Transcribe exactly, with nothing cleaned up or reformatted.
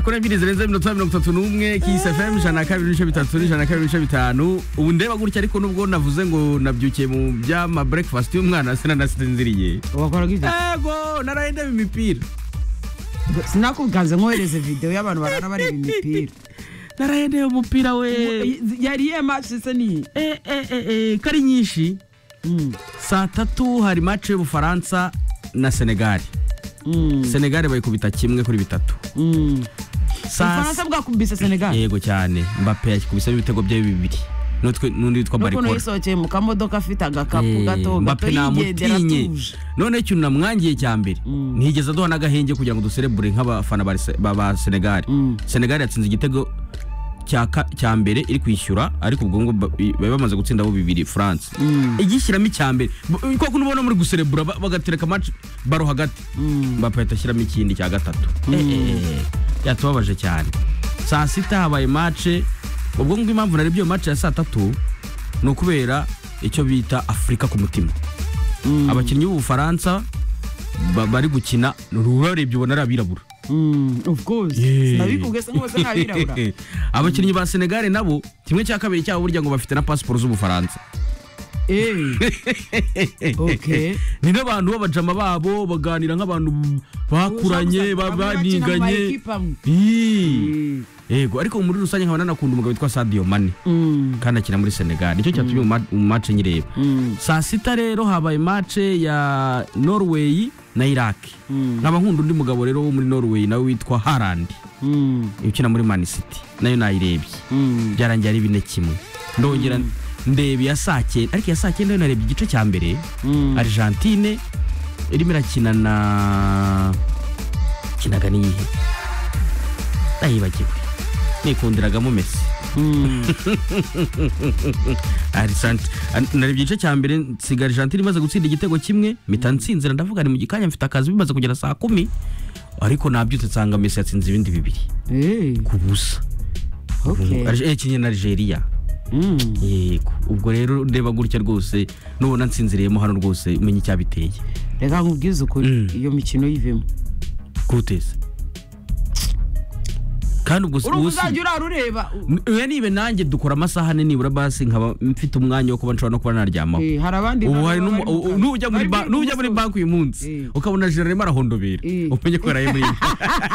Sakora ebyiri zirenze iminota mirongo itatu n'umwe Kiss F M ijana na kabiri n'ibice bitatu n'ijana na kabiri n'ibice bitanu. Ubu ndeba gutya ariko nubwo navuze ngo nabyukiye mu byama breakfast y'umwana sina nasinziriye. Wakora gite? Ego naraye ndeba imipira. Sinakuganze nkohereze video y'abantu barara bari imipira. Naraye ndeba umupira we. Yari ye match se ni. Eh eh eh kari nyinshi. Mm. Saa tatu hari match y'Ubufaransa na Senegal. Mm. Senegal bayikubita kimwe kuri bitatu. Mm. Saa Ufaransa bwakubise Senegal. Yego cyane. Mbappe yakubise ibitego bye bibiri. Nutwe nundi witwa Barikora. Nuko yisohokeye mu kamodoka afite agakapu gato Mbappe yigendera tuje. None cyo namwangiye cyambere. Ntigeze aduha nagahenge kugira ngo duserebure nk'abafana ba Senegal. Senegal yatsinze igitego cya mbere iri kwishyura ariko ubwo ngo bamaze gutsinda bo bibiri France. Igishyiramo cyambere ko kunubona muri guserebura bagatereka match baro hagati. Mbappe yatashyiramo ikindi cya gatatu. Eh yatubabaje cyane. Saa sita habaye match ubwo ngo impamvu nari byo match ya saa tatu no kubera icyo bita Afrika ku mutima. Abakinnyi b'Ubufaransa bari gukina rurebye ubona arabirabura. Mm, of course. Sinabikubwiye se ngose nabirabura. Abakinnyi ba Senegal nabo kimwe cya kabiri cyabo burya ngo bafite na passport z'Ubufaransa. Eh. Okay. Ni n'abantu b'abajama babo baganira nk'abantu bakuranye babaniganye. Yego ariko muri rusanye nkabana nakunda umugabo witwa Sadio Mane. Kandi akina muri Senegal. Nicyo cyatumye mu match nyireba. Saa sita rero habaye match ya Norway na Iraq. Nkaba nkunda undi mugabo rero wo muri Norway nawe witwa Haaland. Ukina muri Man City. Nayo nayirebye. Byarangiye ari bine kimwe. Ndongera ndebe ya saa cyenda ariko ya saa cyenda narebye igice cya mbere. Argentine irimo irakina na kinaga nihe. Ayibagiwe. Nikundiragamo Messi. Arisante narebye igice cya mbere nsiga Argentine imaze gutsinda igitego kimwe mpita nsinzira ndavuga ni mu gikanya mfite akazi bimaze kugera saa kumi ariko nabyutse nsanga Messi yatsinze ibindi bibiri. Eh kubusa. Okay. Arje kinye na Nigeria. Mm. Yego ubwo rero ndeba gutya rwose nubona nsinziriyemo hano rwose umenye icyabiteye. Reka nkubwize ukuri iyo mikino yivemo. Guteze. Kandi ubwo uzajya urareba uya nibe nanjye dukora amasaha ne nibura basi nkaba mfite umwanya wo kuba nshobora no kuba naryamaho. Eh hari abandi ubu hari n'ujya muri n'ujya muri banki uyu munsi ukabona Jeremy arahondobera umenye ko yaraye muri